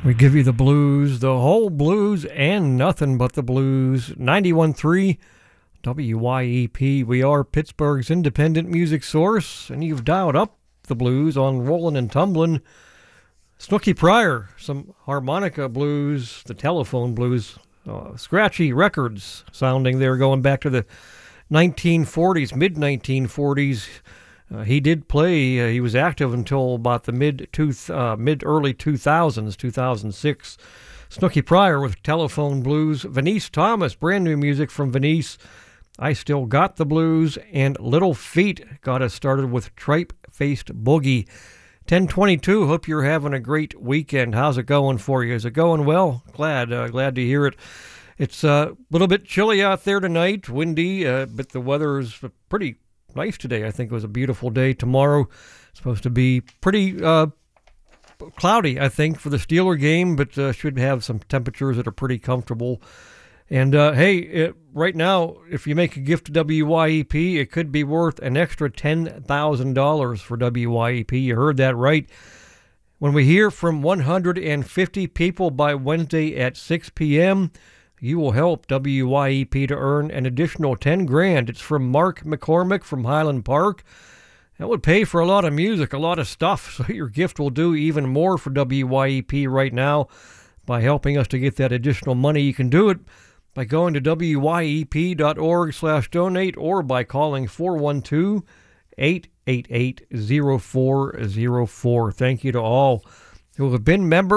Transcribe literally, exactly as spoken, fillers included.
We give you the blues, the whole blues, and nothing but the blues. ninety-one point three W Y E P. We are Pittsburgh's independent music source, and you've dialed up the blues on Rollin' and Tumblin'. Snooky Pryor, some harmonica blues, the telephone blues, uh, scratchy records sounding there going back to the nineteen forties, mid nineteen forties. Uh, he did play, uh, he was active until about the mid two, uh, mid early two thousands, two thousand six. Snooky Pryor with Telephone Blues. Venice Thomas, brand new music from Venice. I Still Got the Blues. And Little Feat got us started with Tripe-Faced Boogie. ten twenty-two, hope you're having a great weekend. How's it going for you? Is it going well? Glad, uh, glad to hear it. It's uh, a little bit chilly out there tonight, windy, uh, but the weather is pretty nice today. I think it was a beautiful day. Tomorrow it's supposed to be pretty uh, cloudy, I think, for the Steeler game, but uh, should have some temperatures that are pretty comfortable. And uh, hey, it, right now, if you make a gift to W Y E P, it could be worth an extra ten thousand dollars for W Y E P. You heard that right. When we hear from one hundred fifty people by Wednesday at six p.m., you will help W Y E P to earn an additional ten grand. It's from Mark McCormick from Highland Park. That would pay for a lot of music, a lot of stuff, so your gift will do even more for W Y E P right now by helping us to get that additional money. You can do it by going to W Y E P dot org slash donate or by calling four one two, eight eight eight, zero four zero four. Thank you to all who have been members